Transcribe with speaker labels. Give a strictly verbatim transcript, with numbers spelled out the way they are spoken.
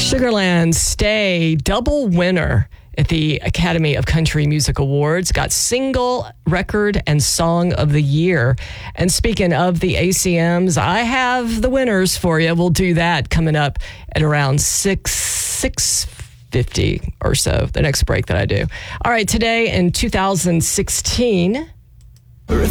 Speaker 1: Sugarland Stay, double winner at the Academy of Country Music Awards, got single, record, and song of the year. And speaking of the A C Ms, I have the winners for you. We'll do that coming up at around six, six fifty or so, the next break that I do. All right, today in two thousand sixteen,